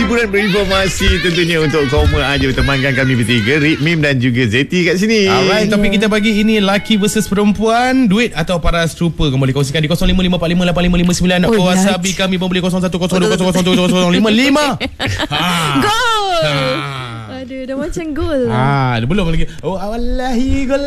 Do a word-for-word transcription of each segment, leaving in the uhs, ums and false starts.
hiburan berinformasi tentunya untuk kaum aja temankan kami bertiga, Rik, Mim dan juga Zeti kat sini. Alright, topik kita pagi ini laki versus perempuan, duit atau paras rupa. Kembali kongsikan di kosong lima lima empat lima lapan lima lima sembilan. Nak Oh, WhatsApp kami pun boleh kosong satu kosong dua kosong kosong tujuh kosong lima lima. Gol. Ha. Aduh, dah macam gol. Ah, belum lagi. Oh, wallahi gol.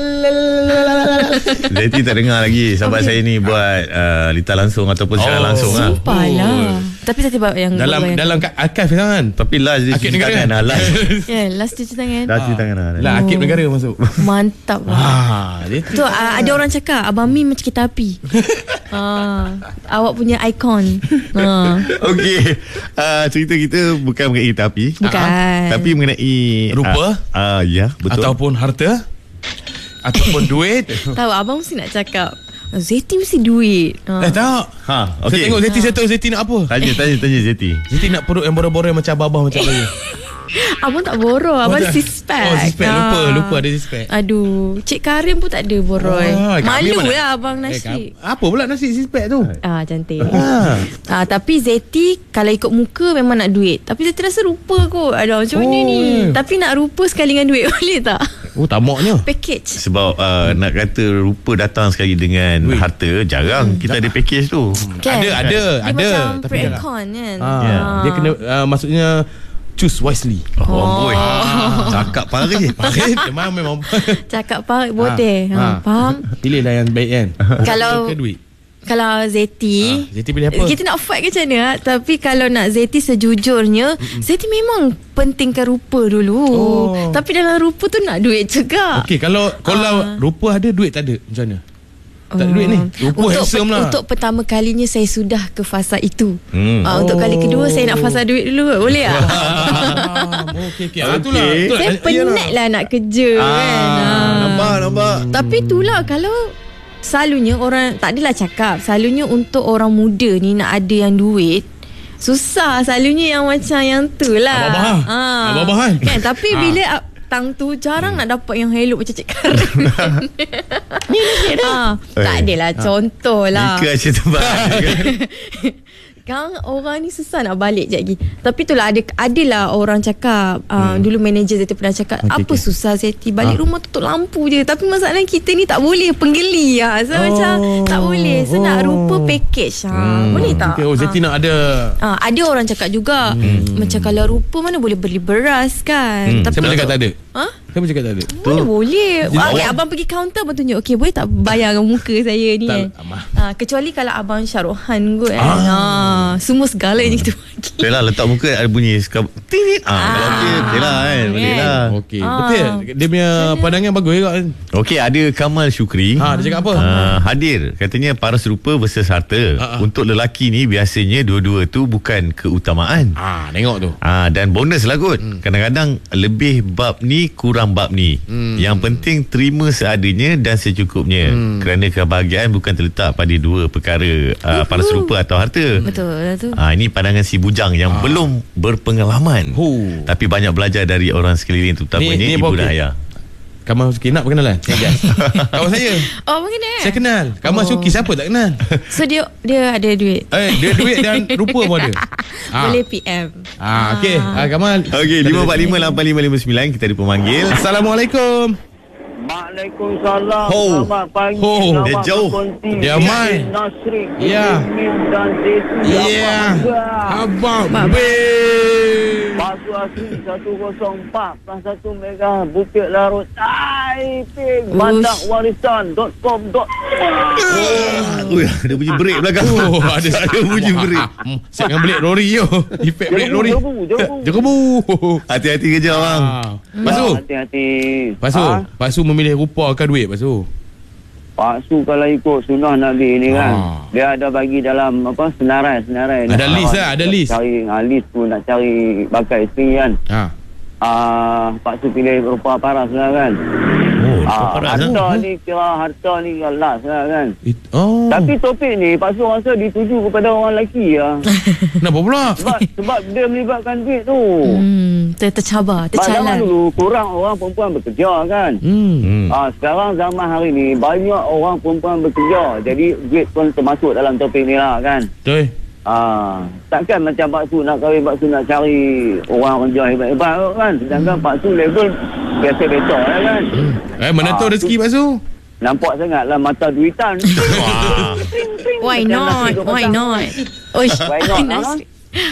Zeti tak dengar lagi sahabat okay. saya ni buat uh, lita langsung ataupun secara Oh, langsung lah. Sumpah lah. Tapi saya tiba yang Dalam dalam archive kan. Tapi last dia cuci tangan lah. Last, ya, yeah, last cuci tangan. last cuci tangan lah. Lah, akib negara masuk. Mantap lah. Ah, dia Tu uh, ada orang cakap Abang Mim macam kereta api. uh, Awak punya ikon. uh. Okey, uh, cerita kita bukan mengenai kereta api. Bukan. Uh, tapi mengenai rupa. uh, uh, Ya, betul. Ataupun harta, ataupun duit. Tahu abang mesti nak cakap Zeti mesti duit. uh. Eh tak. Ha, Saya okey. tengok Zeti, saya tahu Zeti nak apa. Tanya, tanya, tanya Zeti. Zeti nak perut yang boror-boror macam abah macam saya. Abang tak borok. Abang tak? six-pack. Oh, six-pack. Lupa, Ah. lupa ada six-pack. Aduh, Cik Karim pun tak ada boroi. Oh, kami Malu mana- lah abang Eh, nasi. apa pula nasi six-pack tu? Ah, cantik. Ah. Ah, tapi Zeti kalau ikut muka memang nak duit. Tapi Zeti rasa rupa kot. Ada macam mana Oh. ni? Tapi nak rupa sekali dengan duit boleh tak? Oh, tamaknya. Package. Sebab uh, nak kata rupa datang sekali dengan Duit. harta, jarang kita ada package tu. Kan? Ada, ada, Dia ada. macam Tapi pro and jarang. con kan. Ah, Ya. Dia kena uh, maksudnya choose wisely. Oh, boy. Cakap pari. Memang memang. Cakap pak boleh. Ha, Ah. faham? Pilihlah yang baik kan. Kalau- Ke duit. Kalau Zeti, Ah, Zeti pilih apa? kita nak fight ke macam mana? Tapi kalau nak Zeti sejujurnya, Mm-mm. Zeti memang pentingkan rupa dulu. Oh. Tapi dalam rupa tu nak duit juga. Okey, kalau kalau Ah. rupa ada, duit tak ada, macam mana? Tak ada Oh. duit ni. Rupa untuk, handsome lah. Untuk pertama kalinya saya sudah ke fasa itu. Hmm. Ah, Untuk Oh. kali kedua saya nak fasa duit dulu. Boleh tak? Ah, okey okey. Ah, itulah. Okey. itulah. Saya penat lah nak kerja kan. Ah. Nampak, nampak. Tapi itulah kalau selalunya orang tak adalah cakap, selalunya untuk orang muda ni nak ada yang duit susah, selalunya yang macam yang tu lah. Abah-abah. Ah. Abah-abah kan? Kan tapi Ah. bila tang tu jarang nak dapat yang hello macam Cik Karim. ah, tak Eh. adalah contoh lah. Nika asyik tebak. Kan orang ni susah nak balik je lagi. Tapi itulah ada adalah orang cakap uh, hmm. dulu manager Zeti pernah cakap Okay, apa okay. susah Zeti balik Ah. rumah tutup lampu je. Tapi masalahnya kita ni tak boleh penggeli lah. So Oh. macam tak boleh. So nak Oh. rupa package ha. Hmm. Boleh tak? Okay, oh, Zeti Ah. nak ada. Ah, ada orang cakap juga hmm. macam kalau rupa mana boleh beli beras kan. Hmm. Tapi Saya pun cakap tak ada. Ha? Saya pun cakap tak ada. Mana boleh. Jadi Okay, awak- abang pergi kaunter abang tunjuk. Okay, boleh tak bayar dengan muka saya ni Tak, kan? Amah. Ah, kecuali kalau abang Syarohan kot kan. Ah. Ah. Semua segalanya kita bagi. Betul lah, letak muka ada bunyi skab. Ting. Ah, Ah. kalau dia betul lah kan. Boleh Kan? lah. Okey, Ah. betul. Dia punya pandangan bagus juga kan. Okey, ada Kamal Syukri. Ha, dia cakap apa? Uh, hadir katanya paras rupa versus harta. Ha, ha. Untuk lelaki ni biasanya dua-dua tu bukan keutamaan. Ah, tengok tu. Ah, dan bonus lah kot. Hmm. Kadang-kadang lebih bab ni kurang bab ni. Hmm. Yang penting terima seadanya dan secukupnya. Hmm. Kerana kebahagiaan bukan terletak pada dua perkara, uh, paras rupa atau harta. Betul lah tu. Ah, ini pandangan si bujang yang Ah. belum berpengalaman. Huh. Tapi banyak belajar dari orang sekeliling, terutamanya Ni- ni ibu apa dan okey? ayah. Kamal Suki nak berkenalan? Kawan saya. Oh, mungkin eh. Saya kenal. Kamal Oh. Suki siapa tak kenal? So dia dia ada duit. Eh, dia duit dan rupa pun ada. Ah. Boleh P M. Ah, okey. Ah, Kamal. Okey, lima empat lima lapan lima lima sembilan kita ada pemanggil. Assalamualaikum. Waalaikumsalam. Ho. Selamat pagi. Ho. Selamat Dia jauh. berkongsi. Dia aman. Nasri. Ya. Mim dan Zeti. Ya. Abang. Be. Pasu Asri seratus empat plus satu mega Bukit Larut Taiping Bandar Warisan dot com dot Oh, ada bunyi break belakang. Oh, ada ada bunyi break. Hmm, Siap dengan break lori yo. Efek break lori. Jerebu, jerebu. Jerebu. Hati-hati kerja bang. Ah. Pasu. Hati-hati. Pasu. Ha? Pasu memilih rupa ke duit, Pasu? Pak Su kalau ikut sunnah Nabi ni kan, Ah. dia ada bagi dalam apa senarai-senarai. Ada Nak list kawan, lah, ada nak list. Cari ah, list pun nak cari bakal isteri kan. Ha. Ah, Pak Su pilih rupa paras lah kan. Oh, Ah, paras harta ah. ni kira harta ni last lah kan. It, oh. Tapi topik ni Pak Su rasa dituju kepada orang lelaki lah. Kenapa pula? Sebab sebab dia melibatkan duit tu. Hmm, ter tercabar, Sebab zaman tercalar. dulu kurang orang perempuan bekerja kan. Hmm. Hmm. Ah, sekarang zaman hari ni banyak orang perempuan bekerja. Jadi duit pun termasuk dalam topik ni lah kan. Betul. Ah, takkan macam Pak Su nak kahwin, Pak Su nak cari orang kerja hebat-hebat kan. Sedangkan Pak Su level biasa-biasa kan. Hmm. Eh, mana Ah, tahu rezeki Pak Su? Nampak sangatlah mata duitan. Wah. Why not? Why not? Oish, Why not, Nasri.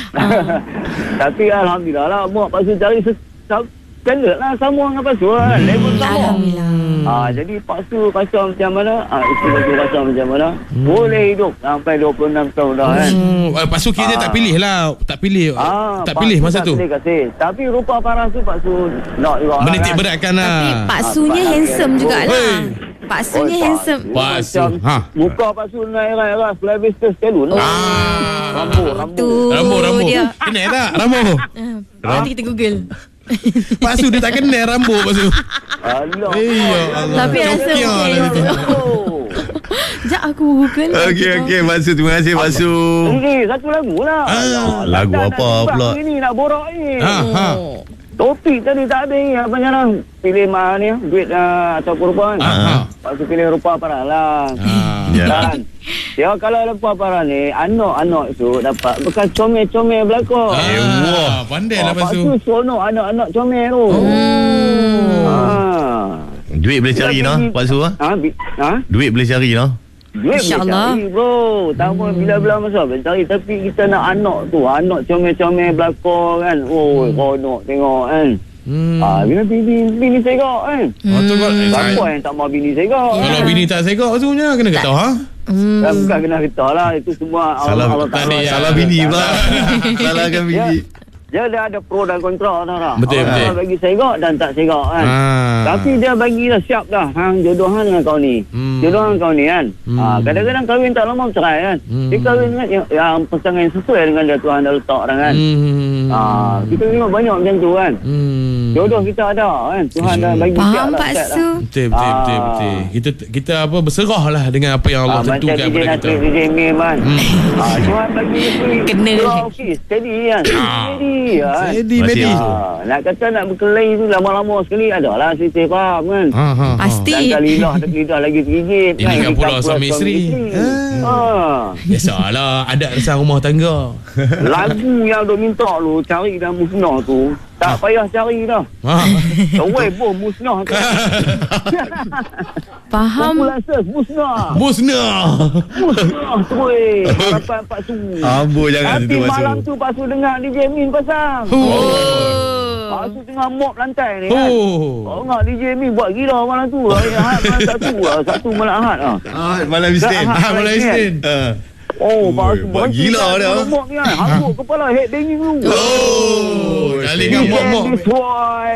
Tapi Alhamdulillah lah, mak Pak Su cari standard lah sama dengan Pak Su kan. Level sama. Alhamdulillah. Ah, jadi Pak Su rasa macam mana? Ah, isteri Pak Su rasa macam mana? Hmm. Boleh hidup sampai dua puluh enam tahun dah kan. Hmm. Pak Su kira Ah. tak pilih lah. Tak pilih. Ah, tak Pak pilih Su masa tak tu. Pilih kasih. Tapi rupa paras tu Pak Su nak juga. Menitik kan. beratkan lah. Tapi Pak Sunya Ah, handsome Pak- jugalah. Hey. Pak Sunya Oi, handsome. Pak Su. Macam Ha. muka Pak Su naik era-era Sylvester Stallone. Oh. Ah. Rambut, rambut. Tu Rambut, rambut. dia. Kenal tak rambut? Ah, Nanti kita Google. Pak Su dia tak kenal rambut Pak Su. Allah. Eh, ya Allah. Tapi rasa Cokiah okey. lah dia. Oh. Sekejap aku Google. Okey, okey. Pak Su, terima kasih Pak Su. Ini satu lagu lah. Ah, Allah, lagu tak apa nak timbang pula? Ini nak borak ni. Ha, ha. Topik tadi tak ada ni. Apa nyarang? Pilih mana ni? Duit uh, atau rupa kan? Ha, ha. Pak Su pilih rupa parah lah. Ah. Ya. Kan? Ya kalau rupa parah ni, anak-anak tu dapat bekas comel-comel belakang. Ah, wah. pandai Ah, lah Pak Pak Su. Su seronok anak-anak comel tu. Oh. Ah. Duit boleh cari noh, Pak Su ah. Ha? Bi- ha? Duit boleh cari noh. Duit boleh InsyaAllah. cari bro. Tak apa bila-bila masa boleh cari. Tapi kita nak anak tu. Anak comel-comel belakang kan. Oh, seronok tengok kan. Hmm. Ah, bila bini, bini segak kan. Oh, tu kau- eh, Siapa saya- yang tak mau bini segak? Kalau bini tak segak Pak Su-nya kena kata ha. Hmm. Kan bukan kena kita lah. Itu semua Salah Allah tak ada Ta'ala. ya. salah bini pula. Salahkan Ya. bini. Dia dia ada pro dan kontra tau tak? Betul, Orang betul. bagi segak dan tak segak kan. Ah. Tapi dia bagi dah siap dah. Hang jodoh hang dengan kau ni. Hmm. Jodoh hang kau ni kan. Hmm. Ha, kadang-kadang kahwin tak lama cerai kan. Hmm. Dia kahwin dengan yang, yang pasangan yang sesuai dengan dia Tuhan dah letak dah kan. Hmm. Ha, kita tengok banyak macam tu kan. Hmm. Jodoh kita ada kan. Tuhan dah bagi siap Faham dah. Pak siap dah. Su. Betul betul betul Ah. betul. Kita kita apa berserah lah dengan apa yang Allah Ah, macam tentukan D J pada Nasir, kita. D J Mim kan. Hmm. Ah, Tuhan bagi Kena. okey, steady kan. Steady kan. Steady Masih Medi. Su. Ah, nak kata nak berkelahi tu lama-lama sekali adalah sisi faham kan. Ha ha. ha. Pasti. Dan kali lidah lidah lagi tergigit Ini kan pula Kita suami isteri. Ha. Biasalah adat dasar rumah tangga. Lagu yang duk minta lu cari dan musnah tu tak payah cari dah. Ha. Away pun musnah tu. Faham. Populasi musnah. Musnah. Musnah tu weh. Harapan Pak Su. Amboi jangan Tapi situ Pak Su. malam tu Pak Su dengar D J Min pasang. Oh. Pak Su tengah mop lantai ni kan. Oh. Kau ingat D J Min buat gila malam tu. Hari Ahad malam satu lah. Satu malam Ahad lah. Ah, malam Isnin. Ah, Ah, malam Isnin. Ah. Oh, Pak Su buat berhenti gila kat dia. dalam mop ni kan. Hanguk kepala head banging tu. Oh. Kali D kan J mok-mok. this boy.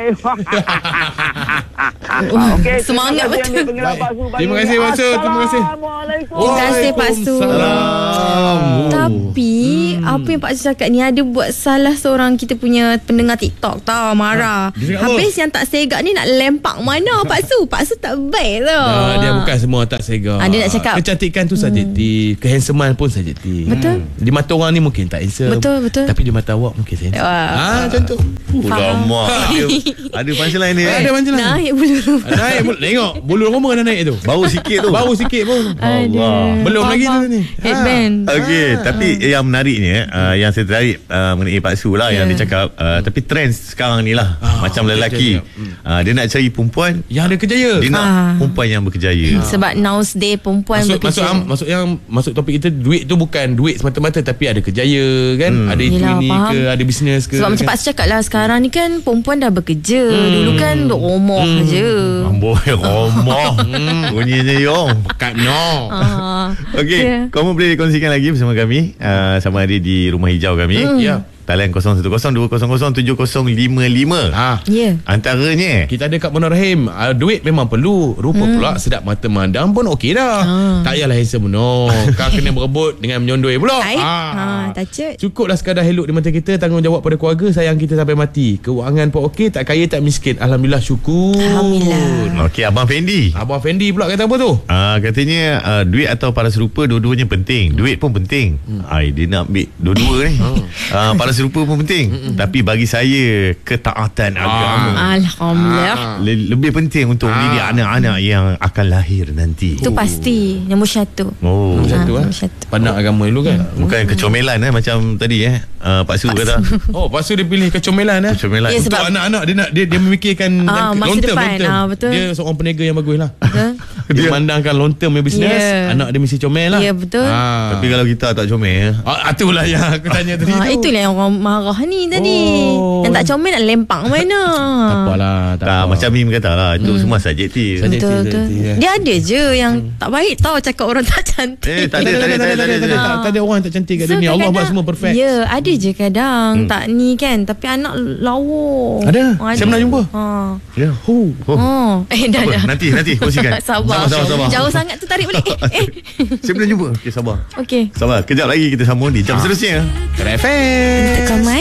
Okey, Semangat terima kasih betul. yang panggilan Pak Su. Terima kasih, Pak Su. Terima kasih. Assalamualaikum. Terima kasih, Pak Su. Waalaikumsalam. Tapi apa yang Pak Su cakap ni ada buat salah seorang kita punya pendengar TikTok tau marah. Dia cakap Habis yang tak segak ni nak lempak mana Pak Su? Pak Su tak baik tau. Ah, dia bukan semua tak sega. Ah, dia nak cakap. Kecantikan tu subjektif, kehandsomean pun subjektif. Betul. Di mata orang ni mungkin tak handsome. Betul, betul. Tapi di mata awak mungkin handsome. Wah. Ah, macam tu. Faham. Lama. Ada ada punchline ni. Ada Eh. macam mana? Naik bulu. Naik bulu. Tengok bulu roma dah naik tu. Bau sikit tu. Baru sikit pun. Allah. Belum lagi tu ni. Headband. Okey, tapi yang menariknya uh, yang saya tertarik uh, mengenai Pak Su lah Ya. yang dia cakap uh, tapi trend sekarang ni lah Ah, macam betul, lelaki betul. uh, dia nak cari perempuan Yang ada kerjaya. dia nak Ah. perempuan yang berkejaya. Sebab nowadays perempuan Maksud, bekerja. maksud, am, maksud yang masuk topik kita duit tu bukan duit semata-mata tapi ada kerjaya kan, Hmm. ada itu Yelah, ini faham. ke, ada bisnes ke. Sebab macam kan? Pak Su cakap lah sekarang ni kan perempuan dah bekerja. Dulu kan duk romoh Hmm. je. Amboi romoh. Bunyinya yong. Kat no. Ah. Okey, Ya. kamu boleh kongsikan lagi bersama kami uh, sama ada di Rumah Hijau kami. Ya. Talian kosong satu kosong dua kosong kosong tujuh kosong lima lima. Ha. Ya. Antaranya Kita ada kat Munir Rahim, uh, duit memang perlu. Rupa hmm. pula sedap mata memandang pun okey dah. Ah. Tak payahlah handsome no. Kau kena berebut dengan menyondoi pula. Baik. Ha, touched. Cukuplah sekadar elok di mata kita, tanggungjawab pada keluarga, sayang kita sampai mati. Keuangan pun okey, tak kaya tak miskin. Alhamdulillah, syukur. Alhamdulillah. okey Abang Fendi. Abang Fendi pula kata apa tu? Ah, katanya uh, duit atau paras rupa dua-duanya penting. Duit pun penting. Hmm. Ai dia nak ambil dua-dua ni. Ah, paras serupa pun penting. Mm-mm. Tapi bagi saya ketaatan Ah. agama Alhamdulillah. le- lebih penting untuk Ah. mendidik anak-anak yang akan lahir nanti. Itu pasti. Nombor satu. Oh, Nombor satu, Ah, eh? nombor satu. Pandang agama dulu kan. bukan kecomelan eh macam tadi eh. Uh, Pak Su kata. Oh, lepas tu dia pilih kecomelan eh. Kecomelan. Ya, Untuk sebab- anak-anak dia nak dia dia memikirkan Ah, long masa term, depan. long term. Ah, betul. Dia seorang peniaga yang bagus lah. Betul? Dia memandangkan long term punya business. Ya. Anak dia mesti comel lah. Ya, betul. Ah. Tapi kalau kita tak comel, Ah, itulah yang aku tanya tadi Ha, tu. itulah yang orang marah ni tadi. Oh. Yang tak comel nak lempang mana? Tak apalah. Tak, tak, apa. macam Mim kata lah, itu semua subjektif. Saja- Betul, Subjektif, betul. subjektif, ya. Dia ada je yang tak baik tau cakap orang tak cantik. Eh, tak Tak ada, ada, tak ada, tak ada, tak ada, tak ada, tak ada. Tak ada orang yang tak cantik kat dunia. Allah buat kadang-kadang- semua perfect. Ya, ada je kadang tak ni kan, tapi anak lawa. Ada? Saya pernah jumpa. Ha. Ya. Oh. Oh. Oh, eh dah Apa? dah. Nanti, nanti kongsikan. Sabar. Sabar, sabar, sabar. Jauh sangat tu tarik balik. Eh, eh. Saya pernah jumpa. Okey, sabar. Okey. Sabar. Kejap lagi kita sambung di jam seterusnya. Keren F M. Tekan mic.